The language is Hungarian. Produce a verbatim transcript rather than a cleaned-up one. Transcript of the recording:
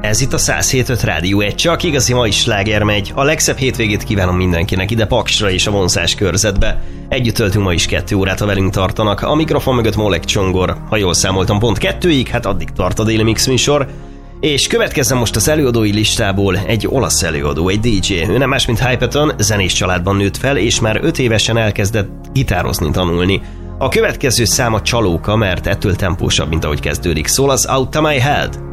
Ez itt a száz hét öt Rádió egy, csak igazi mai sláger megy. A legszebb hétvégét kívánom mindenkinek ide Paksra és a vonzás körzetbe. Együtt töltünk ma is kettő órát, ha velünk tartanak. A mikrofon mögött Molek Csongor. Ha jól számoltam, pont kettőig, hát addig tart a déli mix műsor. És következzen most az előadói listából egy olasz előadó, egy dé dzsé. Ő nem más, mint Hypeton, zenés családban nőtt fel, és már öt évesen elkezdett gitározni tanulni. A következő száma csalóka, mert ettől tempósabb, mint ahogy kezdődik. Szól az Out of My Head.